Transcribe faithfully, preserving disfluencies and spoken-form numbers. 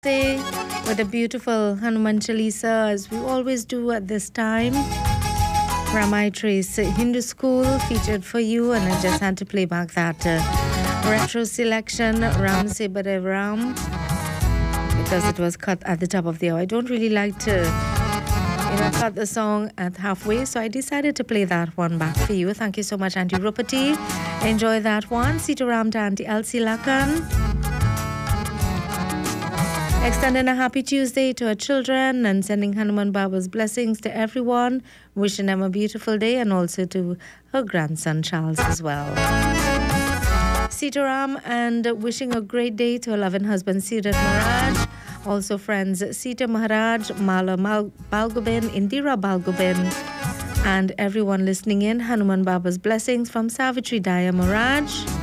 Say with a beautiful Hanuman Chalisa as we always do at this time. Ramai Trace Hindu School featured for you, and I just had to play back that uh, retro selection Ram Se Bade Ram because it was cut at the top of the hour. I don't really like to you know cut the song at halfway, so I decided to play that one back for you. Thank you so much, Auntie Rupati. Enjoy that one. Sitaram to Auntie Elsie Lakan. Extending a happy Tuesday to our children and sending Hanuman Baba's blessings to everyone. Wishing them a beautiful day and also to her grandson Charles as well. Sitaram and wishing a great day to her loving husband Sirat Maharaj. Also friends Sita Maharaj, Mala Mal- Balgobin, Indira Balgobin, and everyone listening in. Hanuman Baba's blessings from Savitri Daya Maharaj.